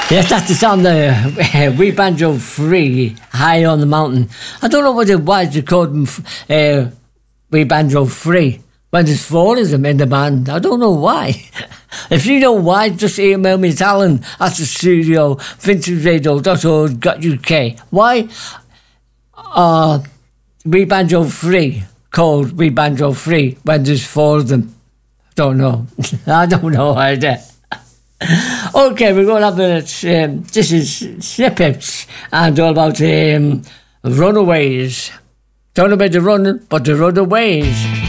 Yes, that's on the Wee Banjo Free, High on the Mountain. I don't know why they called them Wee Banjo Free when there's four of them in the band. I don't know why. If you know why, just email me, Alan at the studio, vintagerradio.org.uk. Why Wee Banjo Free called Wee Banjo Free when there's four of them? Don't know. I don't know either. Okay, we're going to have this is Snippets and all about Runaways. Don't know about the running, but the Runaways.